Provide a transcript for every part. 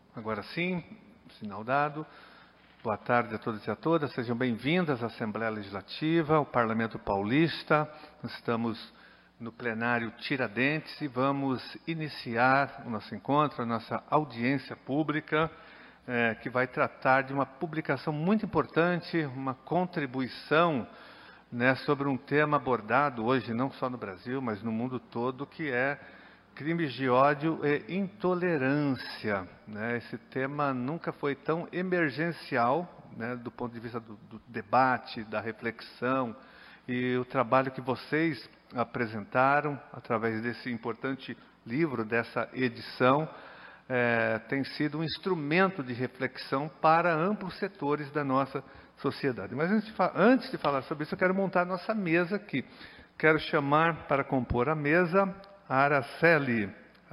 Agora sim, sinal dado. Boa tarde a todos e a todas. Sejam bem-vindas à Assembleia Legislativa, ao Parlamento Paulista. Nós estamos no plenário Tiradentes e vamos iniciar o nosso encontro, a nossa audiência pública, que vai tratar de uma publicação muito importante, uma contribuição, sobre um tema abordado hoje, não só no Brasil, mas no mundo todo, que é crimes de ódio e intolerância. Esse tema nunca foi tão emergencial, do ponto de vista do debate, da reflexão, e o trabalho que vocês apresentaram através desse importante livro, dessa edição, tem sido um instrumento de reflexão para amplos setores da nossa sociedade. Mas antes de falar sobre isso, eu quero montar a nossa mesa aqui. Quero chamar para compor a mesa a Araceli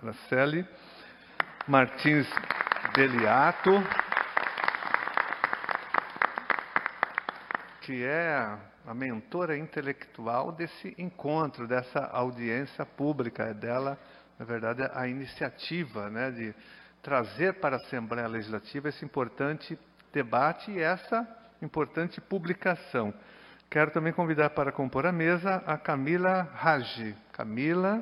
Martins Deliato, que é a mentora intelectual desse encontro, dessa audiência pública. É dela, na verdade, a iniciativa, de trazer para a Assembleia Legislativa esse importante debate e essa importante publicação. Quero também convidar para compor a mesa a Camila Raggi. Camila.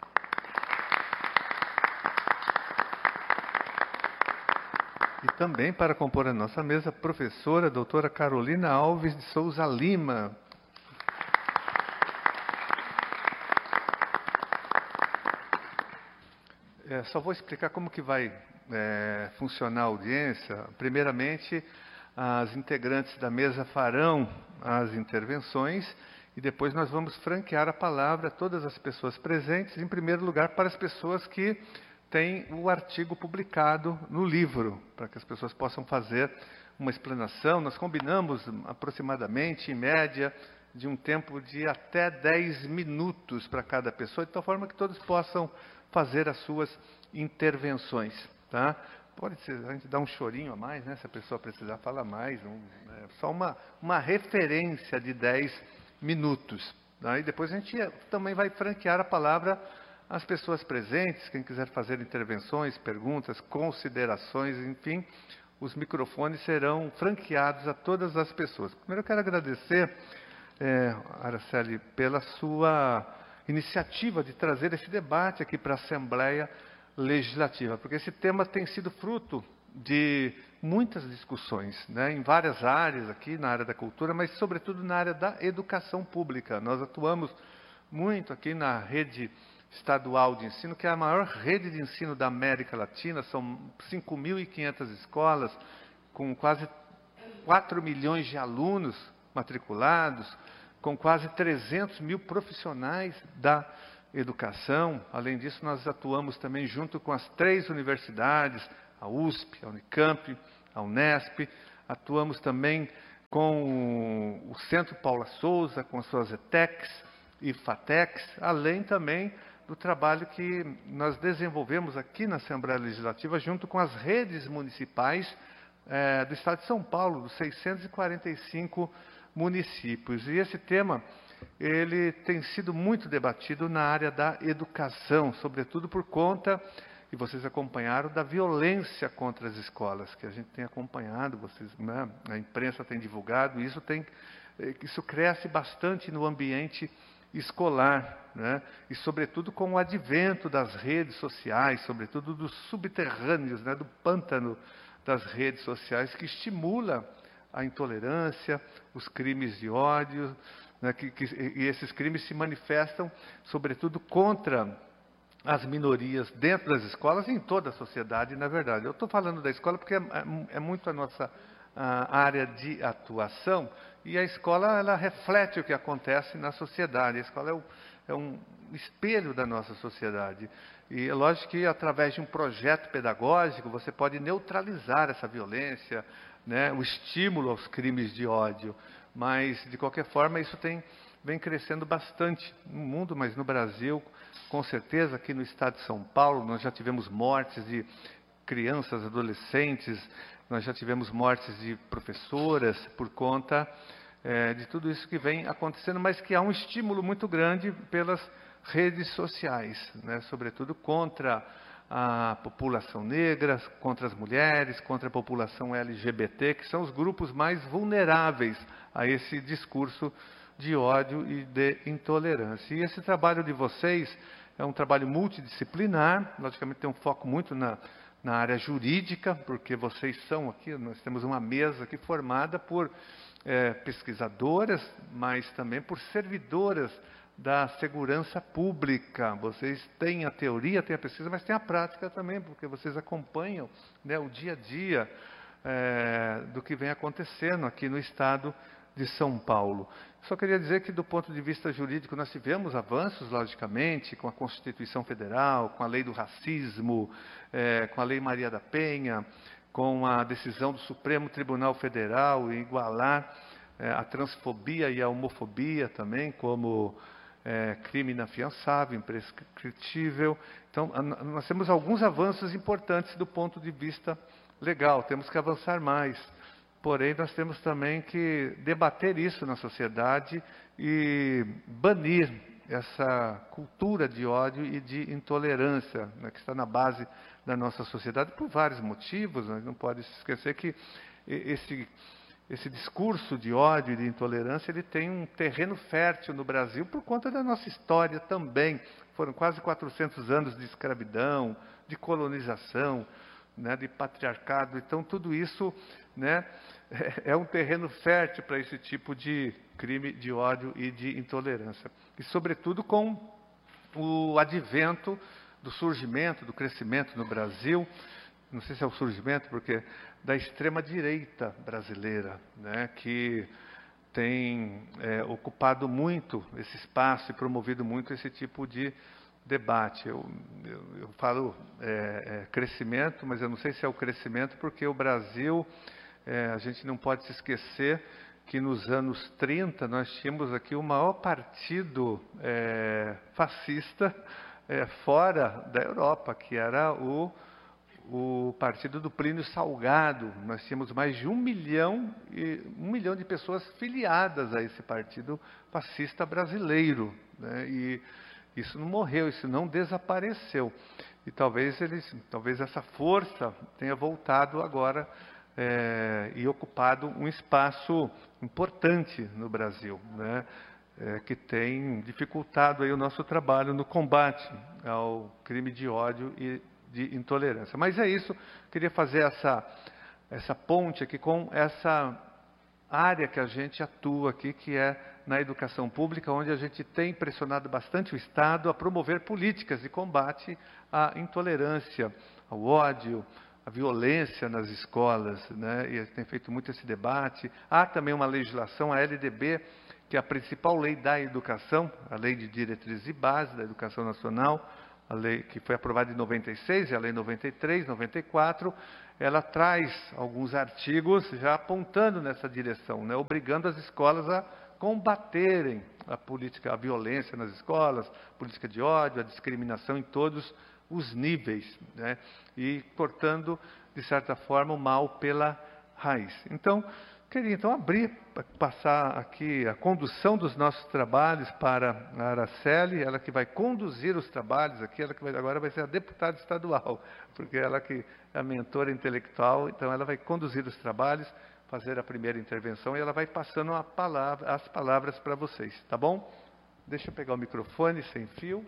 E também para compor a nossa mesa, a professora doutora Carolina Alves de Souza Lima. Só vou explicar como que vai funcionar a audiência. Primeiramente, as integrantes da mesa farão as intervenções e depois nós vamos franquear a palavra a todas as pessoas presentes, em primeiro lugar para as pessoas que têm o artigo publicado no livro, para que as pessoas possam fazer uma explanação. Nós combinamos aproximadamente, em média, de um tempo de até 10 minutos para cada pessoa, de tal forma que todos possam fazer as suas intervenções. Tá? Pode ser, a gente dá um chorinho a mais, se a pessoa precisar falar mais, só uma referência de 10 minutos. Tá? E depois a gente também vai franquear a palavra às pessoas presentes, quem quiser fazer intervenções, perguntas, considerações, enfim, os microfones serão franqueados a todas as pessoas. Primeiro eu quero agradecer, Araceli, pela sua iniciativa de trazer esse debate aqui para a Assembleia Legislativa, porque esse tema tem sido fruto de muitas discussões, em várias áreas aqui, na área da cultura, mas sobretudo na área da educação pública. Nós atuamos muito aqui na rede estadual de ensino, que é a maior rede de ensino da América Latina, são 5.500 escolas, com quase 4 milhões de alunos matriculados, com quase 300 mil profissionais da educação. Além disso, nós atuamos também junto com as 3 universidades, a USP, a Unicamp, a Unesp, atuamos também com o Centro Paula Souza, com as suas ETECs e FATECs, além também do trabalho que nós desenvolvemos aqui na Assembleia Legislativa, junto com as redes municipais do Estado de São Paulo, dos 645 municípios. E esse tema, ele tem sido muito debatido na área da educação, sobretudo por conta, e vocês acompanharam, da violência contra as escolas, que a gente tem acompanhado, a imprensa tem divulgado, e isso cresce bastante no ambiente escolar, e sobretudo com o advento das redes sociais, sobretudo dos subterrâneos, do pântano das redes sociais, que estimula a intolerância, os crimes de ódio, e esses crimes se manifestam sobretudo contra as minorias dentro das escolas e em toda a sociedade, na verdade. Eu estou falando da escola porque é muito a nossa área de atuação, e a escola, ela reflete o que acontece na sociedade. A escola é um espelho da nossa sociedade. E é lógico que, através de um projeto pedagógico, você pode neutralizar essa violência, o estímulo aos crimes de ódio. Mas, de qualquer forma, isso vem crescendo bastante no mundo, mas no Brasil, com certeza, aqui no estado de São Paulo, nós já tivemos mortes de crianças, adolescentes, nós já tivemos mortes de professoras por conta de tudo isso que vem acontecendo, mas que há um estímulo muito grande pelas redes sociais, sobretudo contra a população negra, contra as mulheres, contra a população LGBT, que são os grupos mais vulneráveis a esse discurso de ódio e de intolerância. E esse trabalho de vocês é um trabalho multidisciplinar, logicamente tem um foco muito na área jurídica, porque vocês são aqui, nós temos uma mesa aqui formada por pesquisadoras, mas também por servidoras da segurança pública. Vocês têm a teoria, têm a pesquisa, mas têm a prática também, porque vocês acompanham, né, o dia a dia do que vem acontecendo aqui no estado de São Paulo. Só queria dizer que, do ponto de vista jurídico, nós tivemos avanços, logicamente, com a Constituição Federal, com a lei do racismo, com a lei Maria da Penha, com a decisão do Supremo Tribunal Federal em igualar a transfobia e a homofobia também como crime inafiançável, imprescritível. Então, nós temos alguns avanços importantes do ponto de vista legal, temos que avançar mais. Porém, nós temos também que debater isso na sociedade e banir essa cultura de ódio e de intolerância, né, que está na base da nossa sociedade por vários motivos. Nós não podemos esquecer que esse discurso de ódio e de intolerância, ele tem um terreno fértil no Brasil por conta da nossa história também. Foram quase 400 anos de escravidão, de colonização, né, de patriarcado. Então, tudo isso, né, é um terreno fértil para esse tipo de crime de ódio e de intolerância. E, sobretudo, com o advento do surgimento, do crescimento no Brasil, não sei se é o surgimento, porque da extrema-direita brasileira, né, que tem ocupado muito esse espaço e promovido muito esse tipo de debate. Eu falo crescimento, mas eu não sei se é o crescimento, porque o Brasil, a gente não pode se esquecer que nos anos 30 nós tínhamos aqui o maior partido fascista fora da Europa, que era o partido do Plínio Salgado. Nós tínhamos mais de 1 milhão de pessoas filiadas a esse partido fascista brasileiro, né? E isso não morreu, isso não desapareceu. E talvez essa força tenha voltado agora e ocupado um espaço importante no Brasil, né? Que tem dificultado aí o nosso trabalho no combate ao crime de ódio e de intolerância. Mas é isso, queria fazer essa ponte aqui com essa área que a gente atua aqui, que é na educação pública, onde a gente tem pressionado bastante o Estado a promover políticas de combate à intolerância, ao ódio, à violência nas escolas, né? E a gente tem feito muito esse debate. Há também uma legislação, a LDB, que é a principal lei da educação, a Lei de Diretrizes e Bases da Educação Nacional, a lei que foi aprovada em 96, e a Lei 93, 94, ela traz alguns artigos já apontando nessa direção, né? Obrigando as escolas a combaterem a violência nas escolas, política de ódio, a discriminação em todos os níveis, né? E cortando, de certa forma, o mal pela raiz. Então, queria passar aqui a condução dos nossos trabalhos para a Araceli, ela que vai conduzir os trabalhos aqui, ela que agora vai ser a deputada estadual, porque ela que é a mentora intelectual, então ela vai conduzir os trabalhos, fazer a primeira intervenção e ela vai passando as palavras para vocês, tá bom? Deixa eu pegar o microfone sem fio.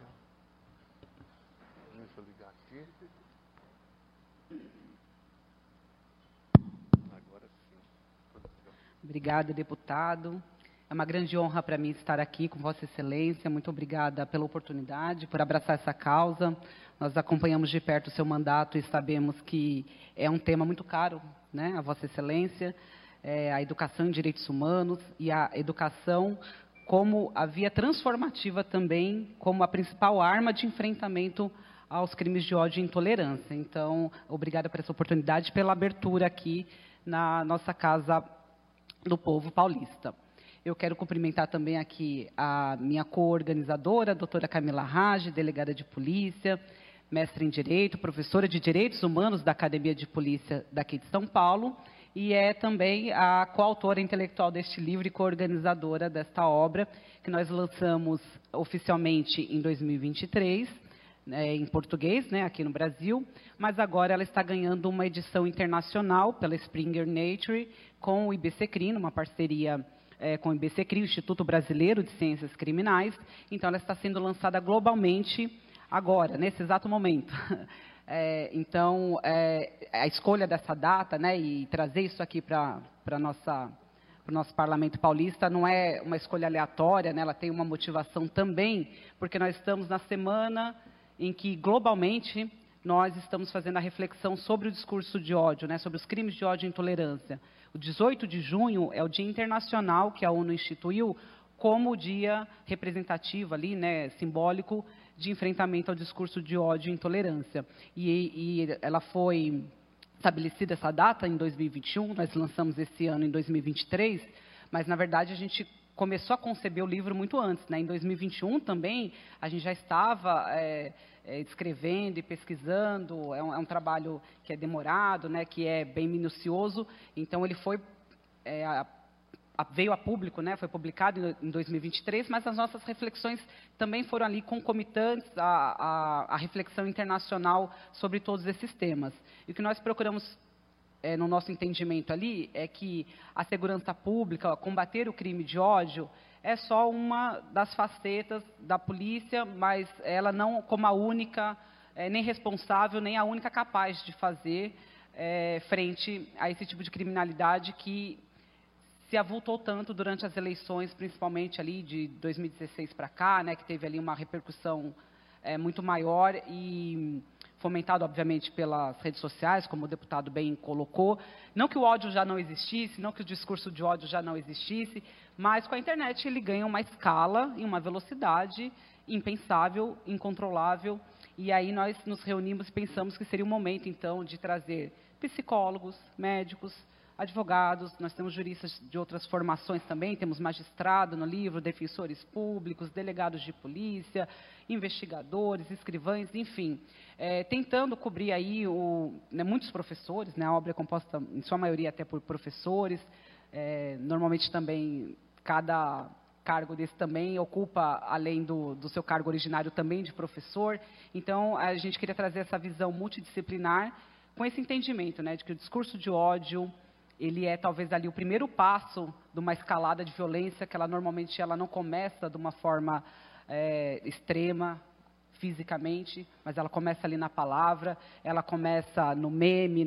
Deixa eu ligar aqui. Agora sim. Obrigada, deputado. É uma grande honra para mim estar aqui com Vossa Excelência. Muito obrigada pela oportunidade, por abraçar essa causa. Nós acompanhamos de perto o seu mandato e sabemos que é um tema muito caro, né, a Vossa Excelência, a educação em direitos humanos e a educação como a via transformativa também, como a principal arma de enfrentamento aos crimes de ódio e intolerância. Então, obrigada por essa oportunidade, pela abertura aqui na nossa Casa do Povo Paulista. Eu quero cumprimentar também aqui a minha co-organizadora, a doutora Camila Rage, delegada de polícia, mestre em Direito, professora de Direitos Humanos da Academia de Polícia daqui de São Paulo, e é também a coautora intelectual deste livro e co-organizadora desta obra, que nós lançamos oficialmente em 2023, em português, né, aqui no Brasil, mas agora ela está ganhando uma edição internacional pela Springer Nature com o IBCCRI, numa parceria com o IBCCRI, o Instituto Brasileiro de Ciências Criminais. Então, ela está sendo lançada globalmente agora, nesse exato momento. Então, a escolha dessa data, né, e trazer isso aqui para o nosso Parlamento Paulista não é uma escolha aleatória, né, ela tem uma motivação também, porque nós estamos na semana em que, globalmente, nós estamos fazendo a reflexão sobre o discurso de ódio, né, sobre os crimes de ódio e intolerância. O 18 de junho é o Dia Internacional que a ONU instituiu como o dia representativo ali, né, simbólico, de enfrentamento ao discurso de ódio e intolerância. E ela foi estabelecida essa data em 2021, nós lançamos esse ano em 2023, mas, na verdade, a gente começou a conceber o livro muito antes, né? Em 2021 também, a gente já estava escrevendo e pesquisando, é um trabalho que é demorado, né? Que é bem minucioso, então ele foi... veio a público, né, foi publicado em 2023, mas as nossas reflexões também foram ali concomitantes à reflexão internacional sobre todos esses temas. E o que nós procuramos, no nosso entendimento ali, é que a segurança pública, combater o crime de ódio, é só uma das facetas da polícia, mas ela não como a única, nem responsável, nem a única capaz de fazer frente a esse tipo de criminalidade que se avultou tanto durante as eleições, principalmente ali de 2016 para cá, né, que teve ali uma repercussão muito maior e fomentado, obviamente, pelas redes sociais, como o deputado bem colocou. Não que o ódio já não existisse, não que o discurso de ódio já não existisse, mas com a internet ele ganha uma escala e uma velocidade impensável, incontrolável, e aí nós nos reunimos e pensamos que seria o momento, então, de trazer psicólogos, médicos, advogados, nós temos juristas de outras formações também, temos magistrado no livro, defensores públicos, delegados de polícia, investigadores, escrivães, enfim, tentando cobrir aí muitos professores, né, a obra é composta, em sua maioria, até por professores, normalmente também cada cargo desse também ocupa, além do seu cargo originário, também de professor. Então, a gente queria trazer essa visão multidisciplinar, com esse entendimento, né, de que o discurso de ódio, ele é talvez ali o primeiro passo de uma escalada de violência, que ela normalmente não começa de uma forma extrema, fisicamente, mas ela começa ali na palavra, ela começa no meme,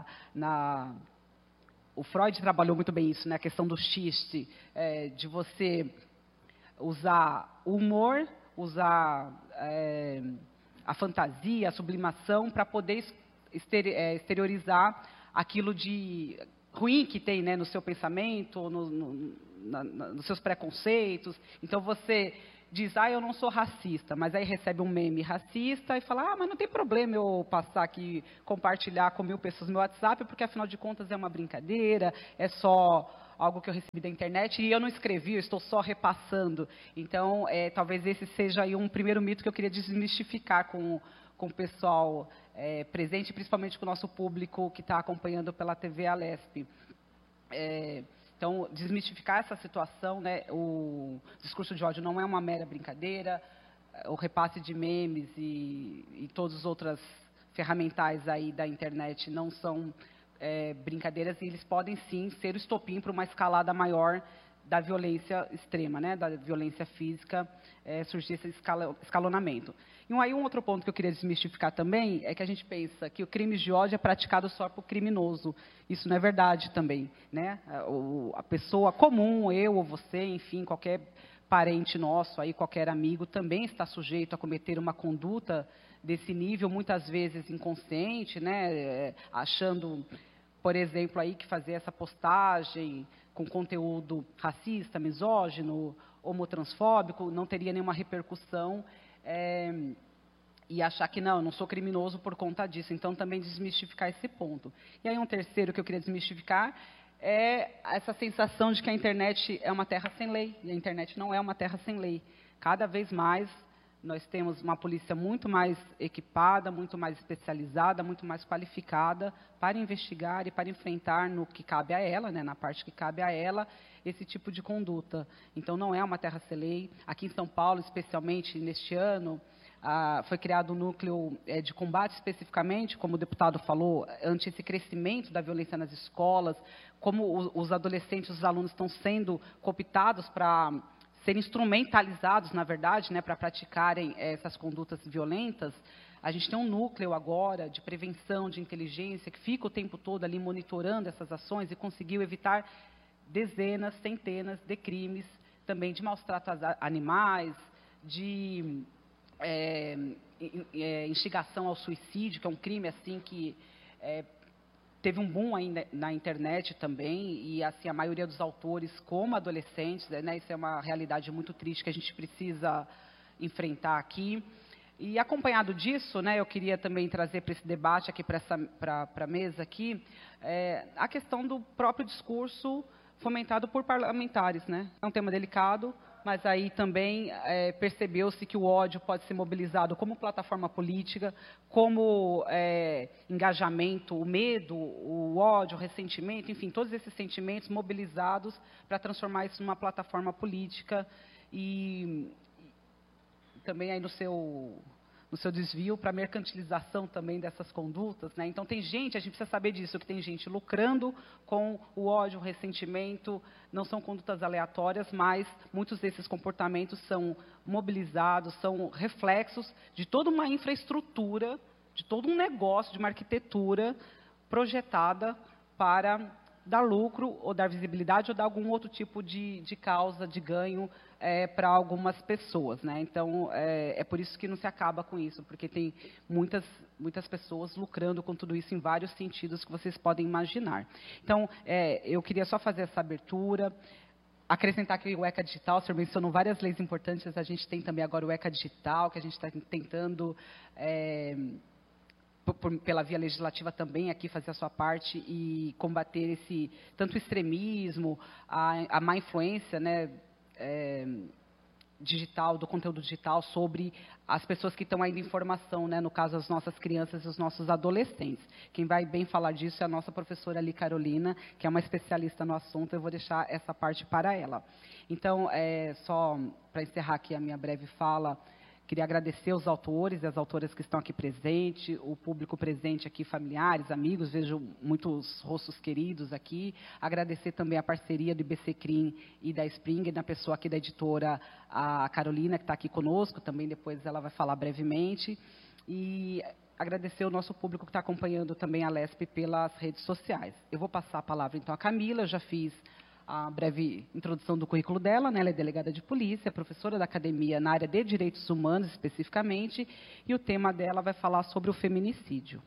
O Freud trabalhou muito bem isso, né, a questão do xiste, de você usar o humor, usar a fantasia, a sublimação, para poder exteriorizar aquilo de ruim que tem, né, no seu pensamento, nos seus preconceitos. Então, você diz, eu não sou racista, mas aí recebe um meme racista e fala, mas não tem problema eu passar aqui, compartilhar com 1000 pessoas no meu WhatsApp, porque, afinal de contas, é uma brincadeira, é só algo que eu recebi da internet e eu não escrevi, eu estou só repassando. Então, talvez esse seja aí um primeiro mito que eu queria desmistificar com o pessoal presente, principalmente com o nosso público que está acompanhando pela TV Alesp. Então, desmistificar essa situação, né, o discurso de ódio não é uma mera brincadeira, o repasse de memes e todos os outros ferramentais aí da internet não são brincadeiras, e eles podem sim ser o estopim para uma escalada maior da violência extrema, né, da violência física, surgir esse escalonamento. E aí um outro ponto que eu queria desmistificar também é que a gente pensa que o crime de ódio é praticado só por criminoso. Isso não é verdade também, né? A pessoa comum, eu ou você, enfim, qualquer parente nosso, aí, qualquer amigo, também está sujeito a cometer uma conduta desse nível, muitas vezes inconsciente, né, achando, por exemplo, aí que fazer essa postagem com conteúdo racista, misógino, homotransfóbico, não teria nenhuma repercussão, e achar que não, eu não sou criminoso por conta disso. Então, também desmistificar esse ponto. E aí, um terceiro que eu queria desmistificar é essa sensação de que a internet é uma terra sem lei, e a internet não é uma terra sem lei. Cada vez mais, nós temos uma polícia muito mais equipada, muito mais especializada, muito mais qualificada para investigar e para enfrentar no que cabe a ela, né, na parte que cabe a ela, esse tipo de conduta. Então, não é uma terra sem lei. Aqui em São Paulo, especialmente neste ano, Foi criado um núcleo de combate especificamente, como o deputado falou, ante esse crescimento da violência nas escolas, como os adolescentes, os alunos estão sendo cooptados para serem instrumentalizados, na verdade, né, para praticarem essas condutas violentas. A gente tem um núcleo agora de prevenção, de inteligência, que fica o tempo todo ali monitorando essas ações e conseguiu evitar dezenas, centenas de crimes, também de maus tratos a animais, de instigação ao suicídio, que é um crime assim que teve um boom aí na internet também, e assim a maioria dos autores como adolescentes, né, isso é uma realidade muito triste que a gente precisa enfrentar aqui. E acompanhado disso, né, eu queria também trazer para esse debate aqui, para a mesa aqui, a questão do próprio discurso fomentado por parlamentares, né? É um tema delicado, mas aí também percebeu-se que o ódio pode ser mobilizado como plataforma política, como engajamento, o medo, o ódio, o ressentimento, enfim, todos esses sentimentos mobilizados para transformar isso numa plataforma política e também aí no seu desvio para a mercantilização também dessas condutas, né? Então, tem gente, a gente precisa saber disso, que tem gente lucrando com o ódio, o ressentimento, não são condutas aleatórias, mas muitos desses comportamentos são mobilizados, são reflexos de toda uma infraestrutura, de todo um negócio, de uma arquitetura projetada para dar lucro, ou dar visibilidade, ou dar algum outro tipo de causa, de ganho para algumas pessoas, né? Então, é por isso que não se acaba com isso, porque tem muitas pessoas lucrando com tudo isso em vários sentidos que vocês podem imaginar. Então, eu queria só fazer essa abertura, acrescentar que o ECA Digital, o senhor mencionou várias leis importantes, a gente tem também agora o ECA Digital, que a gente está tentando pela via legislativa também aqui fazer a sua parte e combater esse tanto extremismo, a má influência, né, digital, do conteúdo digital sobre as pessoas que estão ainda em formação, né, no caso as nossas crianças e os nossos adolescentes. Quem vai bem falar disso é a nossa professora ali, Carolina, que é uma especialista no assunto, eu vou deixar essa parte para ela. Então, só para encerrar aqui a minha breve fala, queria agradecer os autores e as autoras que estão aqui presentes, o público presente aqui, familiares, amigos, vejo muitos rostos queridos aqui. Agradecer também a parceria do IBCCRIM e da Springer, na pessoa aqui da editora, a Carolina, que está aqui conosco, também depois ela vai falar brevemente. E agradecer o nosso público que está acompanhando também a LESP pelas redes sociais. Eu vou passar a palavra, então, à Camila, eu já fiz a breve introdução do currículo dela, né? Ela é delegada de polícia, professora da academia na área de direitos humanos, especificamente, e o tema dela vai falar sobre o feminicídio.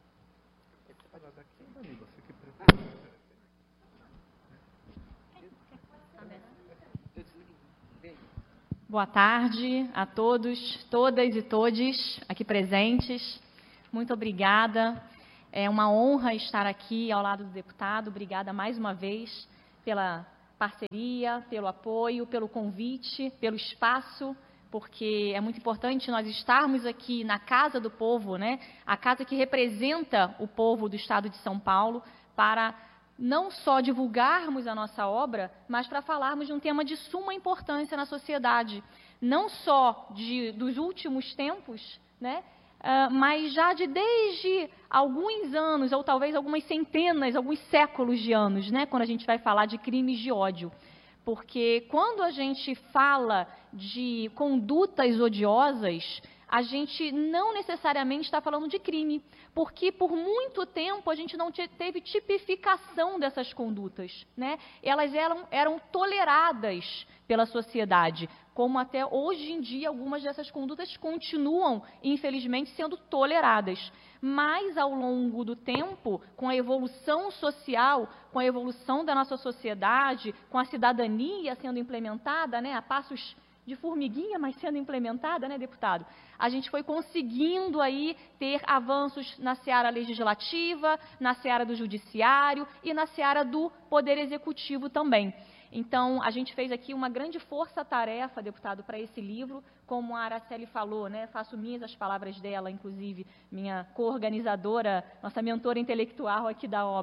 Boa tarde a todos, todas e todes aqui presentes. Muito obrigada. É uma honra estar aqui ao lado do deputado. Obrigada mais uma vez pela parceria, pelo apoio, pelo convite, pelo espaço, porque é muito importante nós estarmos aqui na Casa do Povo, né? A casa que representa o povo do Estado de São Paulo, para não só divulgarmos a nossa obra, mas para falarmos de um tema de suma importância na sociedade, não só dos últimos tempos, né? Mas já desde alguns anos, ou talvez algumas centenas, alguns séculos de anos, né, quando a gente vai falar de crimes de ódio. Porque quando a gente fala de condutas odiosas, a gente não necessariamente está falando de crime, porque por muito tempo a gente não teve tipificação dessas condutas, né? Elas eram toleradas pela sociedade, como até hoje em dia algumas dessas condutas continuam, infelizmente, sendo toleradas. Mas, ao longo do tempo, com a evolução social, com a evolução da nossa sociedade, com a cidadania sendo implementada, né, a passos de formiguinha, mas sendo implementada, né, deputado? A gente foi conseguindo aí ter avanços na seara legislativa, na seara do judiciário e na seara do poder executivo também. Então, a gente fez aqui uma grande força-tarefa, deputado, para esse livro, como a Araceli falou, né? Faço minhas as palavras dela, inclusive, minha co-organizadora, nossa mentora intelectual aqui da obra.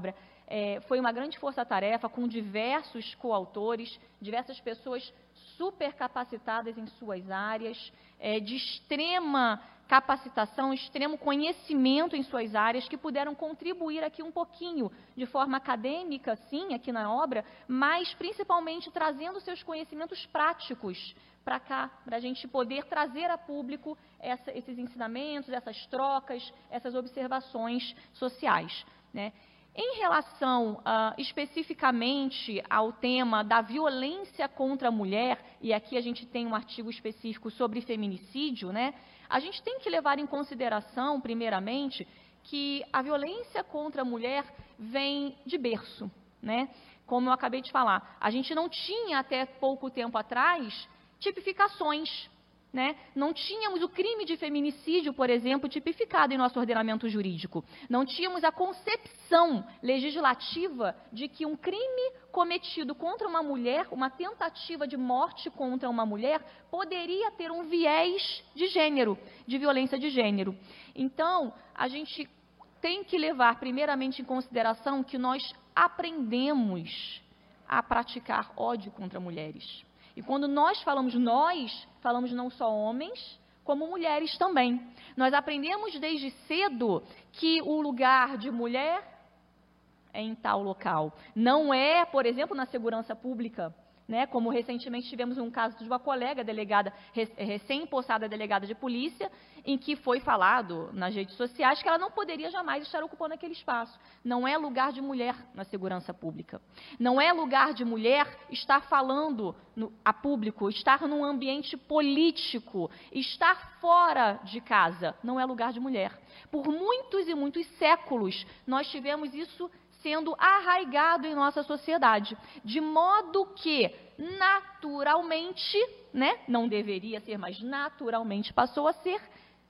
Foi uma grande força-tarefa com diversos coautores, diversas pessoas super capacitadas em suas áreas, de extrema capacitação, extremo conhecimento em suas áreas, que puderam contribuir aqui um pouquinho, de forma acadêmica, sim, aqui na obra, mas principalmente trazendo seus conhecimentos práticos para cá, para a gente poder trazer a público esses ensinamentos, essas trocas, essas observações sociais, né? Em relação especificamente ao tema da violência contra a mulher, e aqui a gente tem um artigo específico sobre feminicídio, né? A gente tem que levar em consideração, primeiramente, que a violência contra a mulher vem de berço, né? Como eu acabei de falar, a gente não tinha até pouco tempo atrás tipificações, né? Não tínhamos o crime de feminicídio, por exemplo, tipificado em nosso ordenamento jurídico. Não tínhamos a concepção legislativa de que um crime cometido contra uma mulher, uma tentativa de morte contra uma mulher, poderia ter um viés de gênero, de violência de gênero. Então, a gente tem que levar primeiramente em consideração que nós aprendemos a praticar ódio contra mulheres. E quando nós falamos não só homens, como mulheres também. Nós aprendemos desde cedo que o lugar de mulher é em tal local. Não é, por exemplo, na segurança pública, né? Como recentemente tivemos um caso de uma colega delegada, recém-impossada delegada de polícia, em que foi falado nas redes sociais que ela não poderia jamais estar ocupando aquele espaço. Não é lugar de mulher na segurança pública. Não é lugar de mulher estar falando a público, estar num ambiente político, estar fora de casa. Não é lugar de mulher. Por muitos e muitos séculos, nós tivemos isso sendo arraigado em nossa sociedade, de modo que, naturalmente, né, não deveria ser, mas naturalmente passou a ser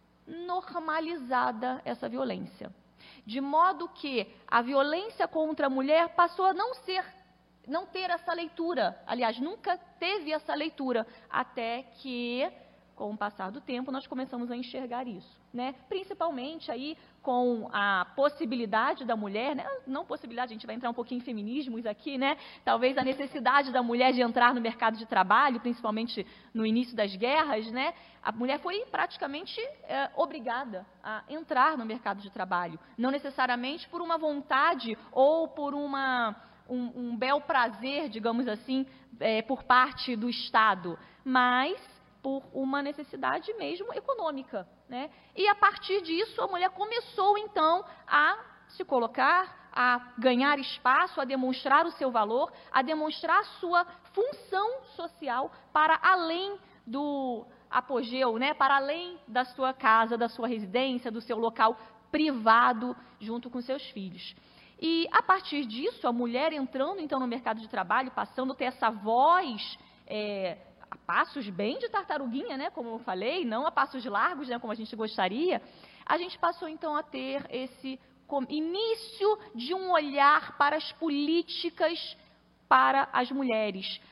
normalizada essa violência. De modo que a violência contra a mulher passou a não ter essa leitura, aliás, nunca teve essa leitura, até que, com o passar do tempo, nós começamos a enxergar isso, né? Principalmente aí com a possibilidade da mulher, né? Não possibilidade, a gente vai entrar um pouquinho em feminismos aqui, né? Talvez a necessidade da mulher de entrar no mercado de trabalho, principalmente no início das guerras, né? A mulher foi praticamente obrigada a entrar no mercado de trabalho, não necessariamente por uma vontade ou por um bel prazer, digamos assim, por parte do Estado, mas por uma necessidade mesmo econômica, né? E a partir disso a mulher começou então a se colocar, a ganhar espaço, a demonstrar o seu valor, a demonstrar a sua função social para além do apogeu, né? Para além da sua casa, da sua residência, do seu local privado junto com seus filhos. E a partir disso, a mulher entrando então no mercado de trabalho, passando a ter essa voz a passos bem de tartaruguinha, né, como eu falei, não a passos largos, né, como a gente gostaria, a gente passou então a ter esse início de um olhar para as políticas para as mulheres,